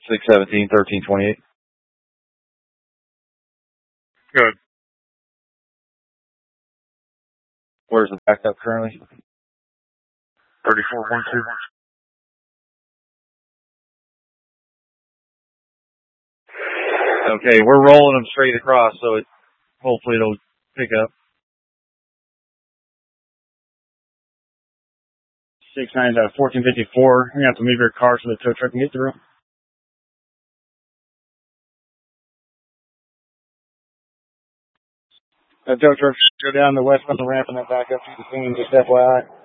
617 1328. Good. Where's the backup currently? 3412. Okay, we're rolling them straight across, so hopefully it'll pick up. 69 to 1454. You're going to have to move your car so the tow truck can get through. That tow truck should go down the west on the ramp and then back up to the scene, just FYI.